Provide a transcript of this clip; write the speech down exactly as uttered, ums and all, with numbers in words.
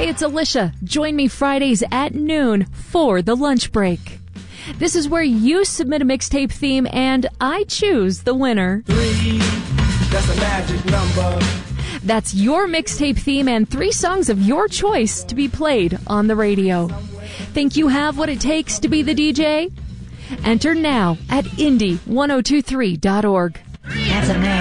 it's Alicia. Join me Fridays at noon for the lunch break. This is where you submit a mixtape theme and I choose the winner. Three, that's a magic number. That's your mixtape theme and three songs of your choice to be played on the radio. Think you have what it takes to be the D J? Enter now at indie ten twenty-three dot org. That's a man.